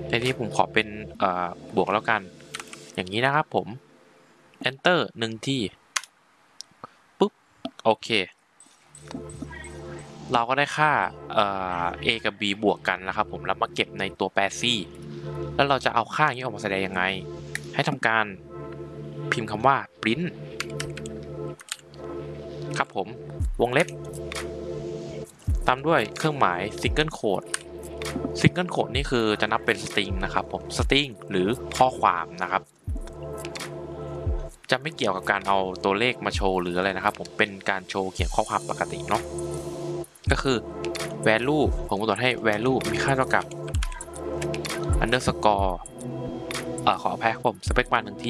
ในที่ผมขอเป็นบวกแล้วกันอย่างนี้นะครับผม enter 1 ทีปุ๊บโอเคเราก็ได้ค่าa กับ b บวกกันนะครับผมแล้วมาเก็บในตัวแปร c แล้วเราจะเอาค่านี้ออกมาแสดงยังไงให้ทำการพิมพ์คำว่า print ครับผมวงเล็บตามด้วยเครื่องหมาย single quote single quote นี่คือจะนับเป็น string นะครับผม string หรือข้อความนะครับจะไม่เกี่ยวกับการเอาตัวเลขมาโชว์หรืออะไรนะครับผมเป็นการโชว์เขียนข้อความปกติเนาะก็คือ value ผมกำหนดให้ value มีค่าเท่ากับ underscore ขออภัยครับผม space bar 1 ที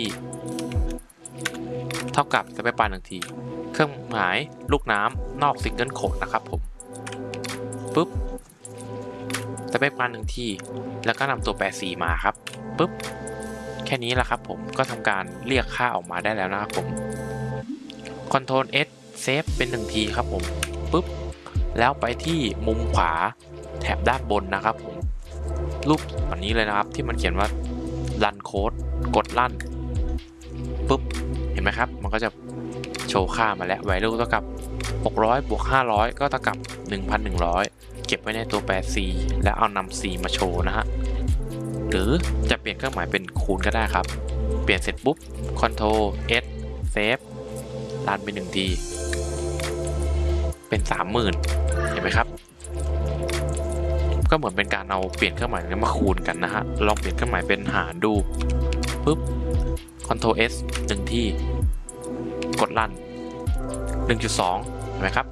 เท่ากับ space bar 1 ทีเครื่องหมายลูกน้ำนอก single quote นะครับผมปุ๊บ space bar 1 ทีแล้วก็นำตัวแปร c มาครับปุ๊บแค่นี้แหละครับผมก็ทำการเรียกค่าออกมาได้แล้วนะครับผม Ctrl S Save เป็น1 ทีครับผมปุ๊บแล้วไปที่มุมขวาแถบด้านบนนะครับผมรูปแบบนี้เลยนะครับที่มันเขียนว่า Run Code กดลั่นปุ๊บเห็นไหมครับมันก็จะโชว์ค่ามาแล้ว value เท่ากับ600บวก500ก็เท่ากับ 1,100 เก็บไว้ในตัวแปร c แล้วเอานำ c มาโชว์นะฮะหรือจะเปลี่ยนเครื่องหมายเป็นคูณก็ได้ครับเปลี่ยนเสร็จปุ๊บ Ctrl S Save รันไป1 ทีเป็น 30,000 เห็นไหมครับก็เหมือนเป็นการเอาเปลี่ยนเครื่องหมายนี้มาคูณกันนะฮะลองเปลี่ยนเครื่องหมายเป็นหารดูปุ๊บ Ctrl S 1 ทีกดรัน 1.2 เห็นไหมครับ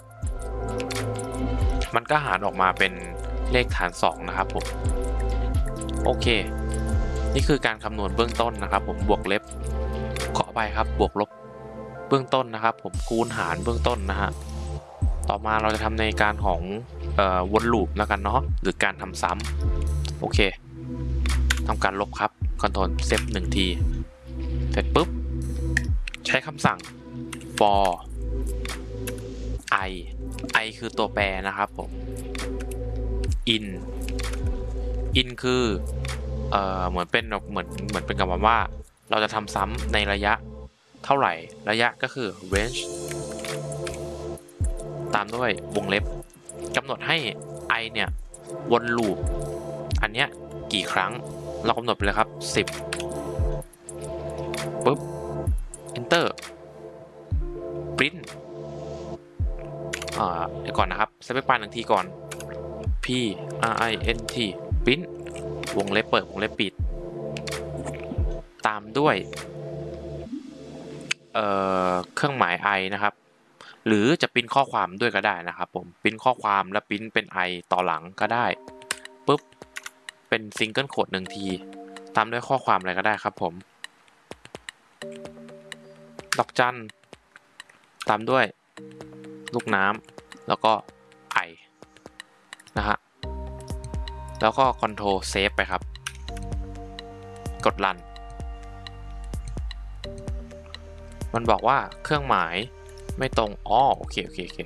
มันก็หารออกมาเป็นเลขฐาน2นะครับผมโอเคนี่คือการคำนวณเบื้องต้นนะครับผมบวกเล็บขอไปครับบวกลบเบื้องต้นนะครับผมคูณหารเบื้องต้นนะฮะต่อมาเราจะทำในการของวนลูปแล้วกันเนาะหรือการทำซ้ำโอเคทำการลบครับ Ctrl F 1 ทีเสร็จปุ๊บใช้คำสั่ง for i คือตัวแปรนะครับผม in คือเหมือนเป็นคำว่าเราจะทำซ้ำในระยะเท่าไหร่ระยะก็คือ range ตามด้วยวงเล็บกำหนดให้ i เนี่ยวนลูปอันเนี้ยกี่ครั้งเรากำหนดไปเลยครับ10ปุ๊บ enter print เดี๋ยวก่อนนะครับใช้ไปปาน1 ทีก่อน print print วงเล็บเปิดวงเล็บปิดตามด้วยเครื่องหมาย i นะครับหรือจะพิมพ์ข้อความด้วยก็ได้นะครับผมพิมพ์ข้อความแล้วพิมพ์เป็น i ต่อหลังก็ได้ปุ๊บเป็น single quote 1 ทีตามด้วยข้อความอะไรก็ได้ครับผมดอกจันตามด้วยลูกน้ำแล้วก็ i นะฮะแล้วก็ Ctrl Save ไปครับกดรันมันบอกว่าเครื่องหมายไม่ตรงโอเค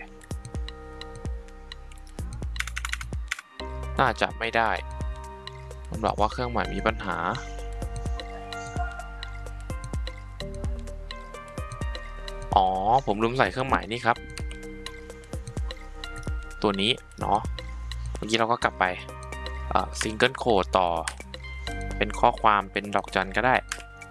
น่าจะไม่ได้มันบอกว่าเครื่องหมายมีปัญหาผมลืมใส่เครื่องหมายนี่ครับตัวนี้เนาะเมื่อกี้เราก็กลับไปsingle quote ต่อเป็นข้อความเป็นดอกจันก็ได้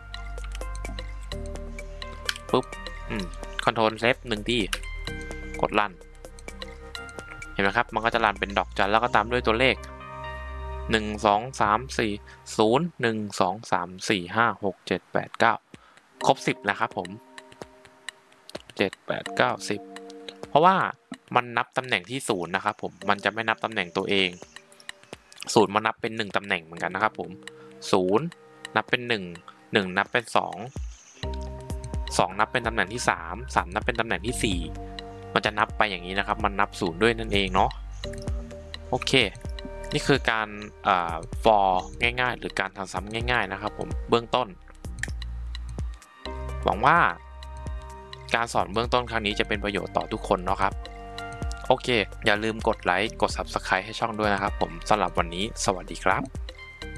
ปุ๊บCtrl F 1 ทีกดรันเห็นไหมครับมันก็จะรันเป็นดอกจันแล้วก็ตามด้วยตัวเลข1 2 3 4 0 1 2 3 4 5 6 7 8 9ครบ10แล้วครับผม7 8 9 10เพราะว่ามันนับตำแหน่งที่0นะครับผมมันจะไม่นับตำแหน่งตัวเอง0มันนับเป็น1ตำแหน่งเหมือนกันนะครับผม0นับเป็น1 1นับเป็น2นับเป็นตำแหน่งที่3นับเป็นตำแหน่งที่4มันจะนับไปอย่างนี้นะครับมันนับ0ด้วยนั่นเองเนาะโอเคนี่คือการ for ง่ายๆหรือการทำซ้ำง่ายๆนะครับผมเบื้องต้นหวังว่าการสอนเบื้องต้นครั้งนี้จะเป็นประโยชน์ต่อทุกคนเนาะครับโอเคอย่าลืมกดไลค์กด Subscribe ให้ช่องด้วยนะครับผมสำหรับวันนี้สวัสดีครับ